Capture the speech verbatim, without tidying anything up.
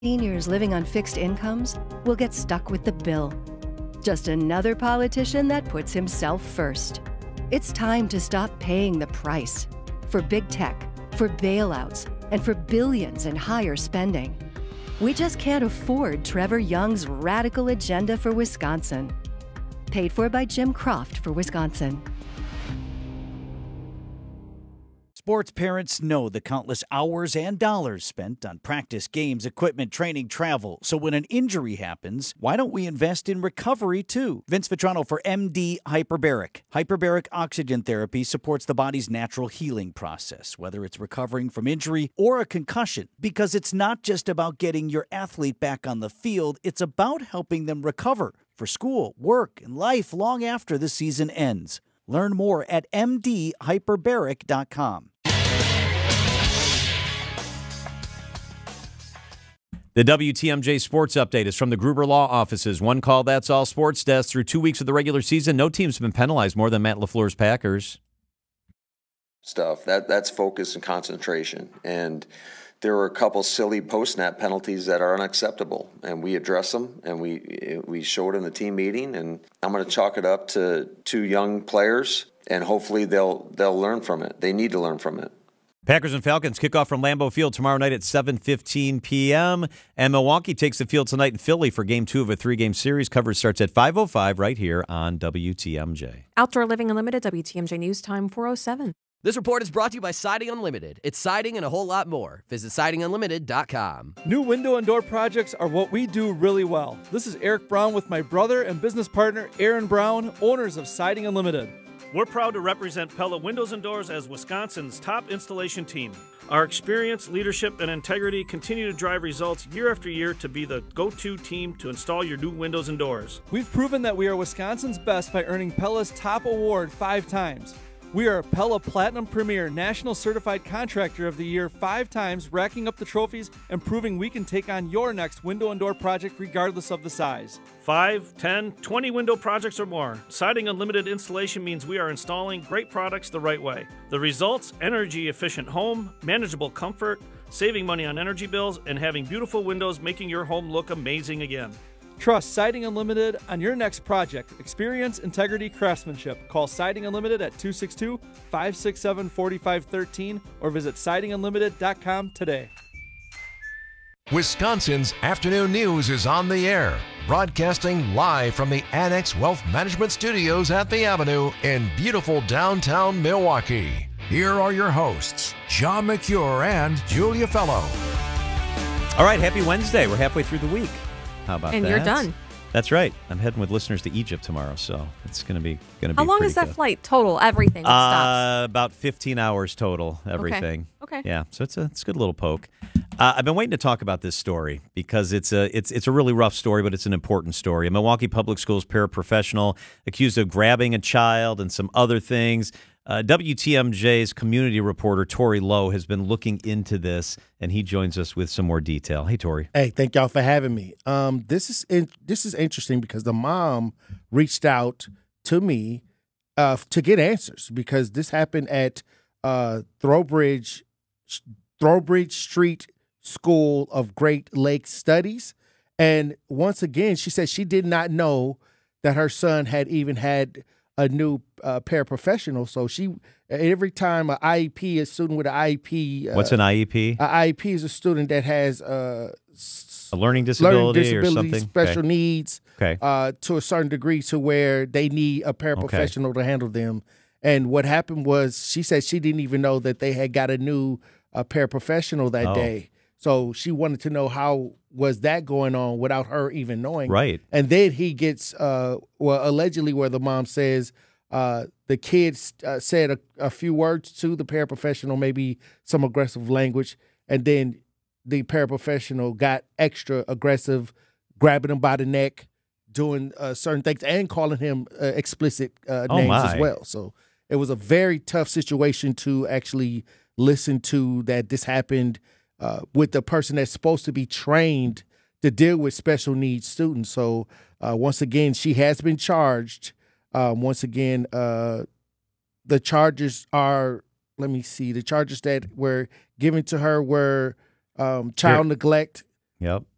Seniors living on fixed incomes will get stuck with the bill. Just another politician that puts himself first. It's time to stop paying the price for big tech, for bailouts, and for billions in higher spending. We just can't afford Trevor Young's radical agenda for Wisconsin. Paid for by Jim Croft for Wisconsin. Sports parents know the countless hours and dollars spent on practice, games, equipment, training, travel. So when an injury happens, why don't we invest in recovery too? Vince Vitrano for M D Hyperbaric. Hyperbaric oxygen therapy supports the body's natural healing process, whether it's recovering from injury or a concussion. Because it's not just about getting your athlete back on the field, it's about helping them recover for school, work, and life long after the season ends. Learn more at m d hyperbaric dot com. The W T M J Sports Update is from the Gruber Law Offices. One call, that's all. Sports Desk. Through two weeks of the regular season, no team's been penalized more than Matt LaFleur's Packers. Stuff. That That's focus and concentration. And there were a couple silly post-snap penalties that are unacceptable, and we address them, and we we showed in the team meeting, and I'm going to chalk it up to two young players, and hopefully they'll they'll learn from it. They need to learn from it. Packers and Falcons kick off from Lambeau Field tomorrow night at seven fifteen p.m. And Milwaukee takes the field tonight in Philly for game two of a three-game series. Coverage starts at five oh five right here on W T M J. Outdoor Living Unlimited, W T M J News Time, four oh seven. This report is brought to you by Siding Unlimited. It's siding and a whole lot more. Visit siding unlimited dot com. New window and door projects are what we do really well. This is Eric Brown with my brother and business partner, Aaron Brown, owners of Siding Unlimited. We're proud to represent Pella Windows and Doors as Wisconsin's top installation team. Our experience, leadership, and integrity continue to drive results year after year to be the go-to team to install your new windows and doors. We've proven that we are Wisconsin's best by earning Pella's top award five times. We are Pella Platinum Premier National Certified Contractor of the Year five times, racking up the trophies and proving we can take on your next window and door project regardless of the size. Five, ten, twenty window projects or more. Siding Unlimited installation means we are installing great products the right way. The results: energy-efficient home, manageable comfort, saving money on energy bills, and having beautiful windows making your home look amazing again. Trust Siding Unlimited on your next project. Experience, integrity, craftsmanship. Call Siding Unlimited at two six two, five six seven, four five one three or visit siding unlimited dot com today. Wisconsin's afternoon news is on the air, broadcasting live from the Annex Wealth Management Studios at the Avenue in beautiful downtown Milwaukee. Here are your hosts, John McCure and Julia Fellow. All right, happy Wednesday. We're halfway through the week. How about and that? And you're done. That's right. I'm heading with listeners to Egypt tomorrow, so it's going to be going to be. How long is that good. flight total? Everything. Uh, stops. about fifteen hours total. Everything. Okay. okay. Yeah. So it's a it's a good little poke. Uh, I've been waiting to talk about this story because it's a it's it's a really rough story, but it's an important story. A Milwaukee Public Schools paraprofessional accused of grabbing a child and some other things. Uh, W T M J's community reporter, Tori Lowe, has been looking into this, and he joins us with some more detail. Hey, Tori. Hey, thank y'all for having me. Um, this is in, this is interesting because the mom reached out to me uh, to get answers because this happened at uh, Throwbridge, Throwbridge Street School of Great Lakes Studies. And once again, she said she did not know that her son had even had a new uh, paraprofessional. So she, every time an I E P, a student with an I E P. Uh, What's an I E P? An I E P is a student that has uh, a learning disability, learning disability or something? special okay. needs okay. uh, to a certain degree to where they need a paraprofessional okay. to handle them. And what happened was she said she didn't even know that they had got a new uh, paraprofessional that oh. day. So she wanted to know how was that going on without her even knowing. Right. And then he gets, uh, well, allegedly where the mom says uh, the kids uh, said a, a few words to the paraprofessional, maybe some aggressive language, and then the paraprofessional got extra aggressive, grabbing him by the neck, doing uh, certain things, and calling him uh, explicit uh, oh names my. as well. So it was a very tough situation to actually listen to that this happened Uh, with the person that's supposed to be trained to deal with special needs students. So uh, once again, she has been charged. Um, once again, uh, the charges are, let me see, the charges that were given to her were um, child Here. neglect, yep.